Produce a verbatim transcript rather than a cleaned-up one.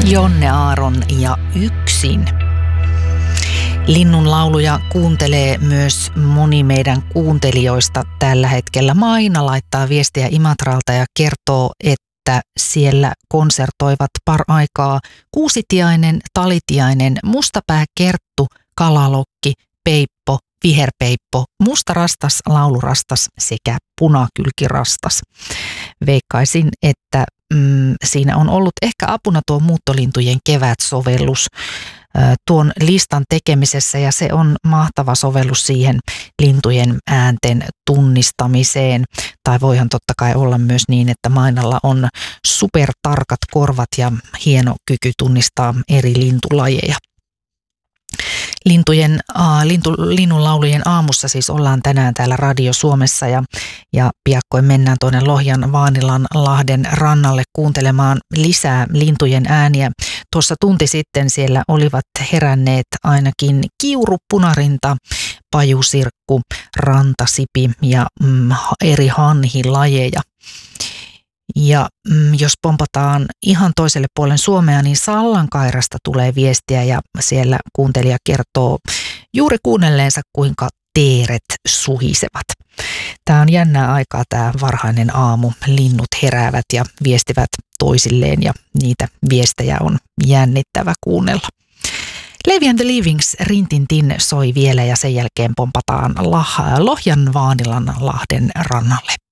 Jonne Aaron ja Yksin. Linnun lauluja kuuntelee myös moni meidän kuuntelijoista tällä hetkellä. Maina laittaa viestiä Imatralta ja kertoo, että siellä konsertoivat paraikaa Kuusitiainen, Talitiainen, Mustapää Kerttu, Kalalokki, Peippo, Viherpeippo, Mustarastas, Laulurastas sekä Punakylkirastas. Veikkaisin, että mm, siinä on ollut ehkä apuna tuo Muuttolintujen kevät-sovellus äh, tuon listan tekemisessä, ja se on mahtava sovellus siihen lintujen äänten tunnistamiseen. Tai voihan totta kai olla myös niin, että Mainalla on supertarkat korvat ja hieno kyky tunnistaa eri lintulajeja. Lintujen, äh, lintu, linnunlaulujen aamussa siis ollaan tänään täällä Radio Suomessa ja, ja piakkoin mennään tuonne Lohjan Vaanilan lahden rannalle kuuntelemaan lisää lintujen ääniä. Tuossa tunti sitten siellä olivat heränneet ainakin kiuru, punarinta, pajusirkku, rantasipi ja mm, eri hanhilajeja. Ja mm, jos pompataan ihan toiselle puolen Suomea, niin Sallankairasta tulee viestiä ja siellä kuuntelija kertoo juuri kuunnelleensa, kuinka teeret suhisevat. Tämä on jännää aikaa, tämä varhainen aamu. Linnut heräävät ja viestivät toisilleen ja niitä viestejä on jännittävä kuunnella. Levi and the Leavings Rintintin soi vielä ja sen jälkeen pompataan Lohjan Vaanilan lahden rannalle.